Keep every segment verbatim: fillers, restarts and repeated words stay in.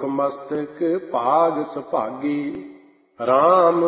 ਮੁਖ ਮਸਤਕ ਭਾਗ ਸੁਭਾਗੀ। ਰਾਮ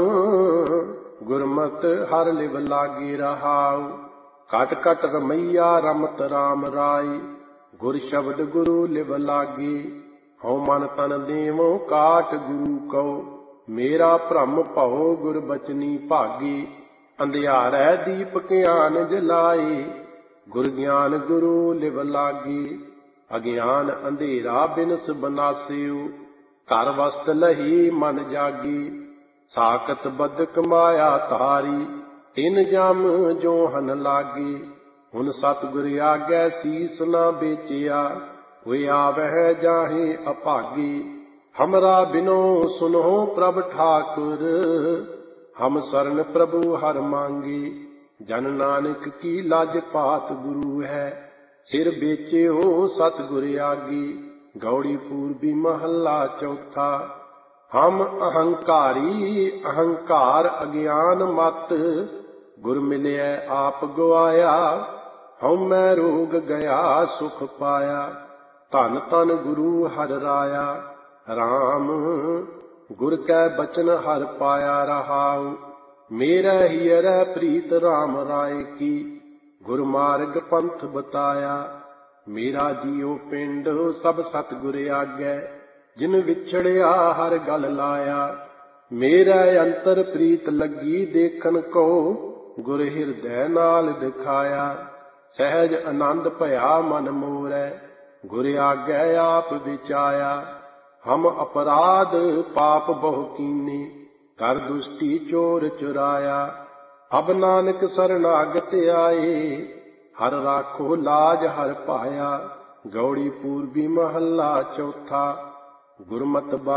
ਗੁਰਮਤਿ ਹਰਿ ਲਿਵ ਲਾਗੀ ਰਹਾਉ। ਕਟ ਕਟ ਰਮਈਆ ਰਮਤ ਰਾਮ ਰਾਈ। ਗੁਰ ਸ਼ਬਦ ਗੁਰੂ ਲਿਵ ਲਾਗੀ। ਹਉ ਮਨ ਤਨ ਦੇਵੋ ਕਾਟ ਗੁਰੂ ਕਉ। ਮੇਰਾ ਭ੍ਰਮ ਭਉ ਗੁਰ ਬਚਨੀ ਭਾਗੀ। ਅੰਧਿਆਰੈ ਦੀਪ ਗਿਆਨ ਜਲਾਈ। ਗੁਰ ਗਿਆਨ ਗੁਰੂ ਲਿਵ ਲਾਗੀ। ਅਗਿਆਨ ਅੰਧੇਰਾ ਬਿਨਸ ਬਨਾਸਿਉ। ਘਰ ਵਸਤ ਲਹੀ ਮਨ ਜਾਗੀ। ਸਾਕਤ ਬਦਕ ਮਾਇਆ ਧਾਰੀ। ਤਿਨ ਜਮ ਜੋ ਹਨ ਲਾਗੀ। ਹੁਣ ਸਤਿਗੁਰ ਆਗੈ ਸੀਸ ਨਾ ਵੇਚਿਆ। ਕੋਈ ਆਵਹਿ ਜਾਹੇ ਅਭਾਗੀ। ਹਮਰਾ ਬਿਨੋ ਸੁਨੋ ਪ੍ਰਭ ਠਾਕੁਰ। ਹਮ ਸਰਨ ਪ੍ਰਭੂ ਹਰਿ ਮੰਗੀ। ਜਨ ਨਾਨਕ ਕੀ ਲਾਜ ਪਾਤ ਗੁਰੂ ਹੈ। ਸਿਰ ਵੇਚਿਓ ਸਤਿਗੁਰ ਆਗੀ। ਗੌੜੀ ਪੂਰਬੀ ਮਹੱਲਾ ਚੌਥਾ। ਹਮ ਅਹੰਕਾਰੀ ਅਹੰਕਾਰ ਅਗਿਆਨ ਮਤ। ਗੁਰ ਮਿਲਿਆ ਆਪ ਗਵਾਇਆ। ਹਉਮੈ ਰੋਗ ਗਿਆ ਸੁਖ ਪਾਇਆ। ਧਨ ਧਨ ਗੁਰੂ ਹਰਿ ਰਾਇਆ। ਰਾਮ ਗੁਰ ਕੈ ਬਚਨ ਹਰਿ ਪਾਇਆ ਰਹਾਉ। ਮੇਰਾ ਹੀਰੈ ਪ੍ਰੀਤ ਰਾਮ ਰਾਏ ਕੀ। ਗੁਰ ਮਾਰਗ ਪੰਥ ਬਤਾਇਆ। ਮੇਰਾ ਜੀਉ ਪਿੰਡ ਸਭ ਸਤਿਗੁਰ ਆਗੈ। ਜਿਨ ਵਿਛੜਿਆ ਹਰ ਗਲ ਲਾਇਆ। ਮੇਰਾ ਅੰਤਰ ਪ੍ਰੀਤ ਲੱਗੀ ਦੇਖਣ ਕੋ। ਗੁਰ ਹਿਰਦੈ ਨਾਲ ਦਿਖਾਇਆ। ਸਹਿਜ ਆਨੰਦ ਭਇਆ ਮਨ ਮੋਰੈ। ਗੁਰ ਆਗੈ ਆਪ ਵਿਚਾਇਆ। ਹਮ ਅਪਰਾਧ ਪਾਪ ਬਹੁ ਕੀਨੇ। ਕਰ ਦੁਸ਼ਟੀ ਚੋਰ ਚੁਰਾਇਆ। ਅਬ ਨਾਨਕ ਸਰਨਾਗਤ ਆਏ। ਹਰ ਰਾਖੋ ਲਾਜ ਹਰਿ ਪਾਇਆ। ਗੌੜੀ ਪੂਰਬੀ ਮਹੱਲਾ ਚੌਥਾ। ਗੁਰਮਤਿ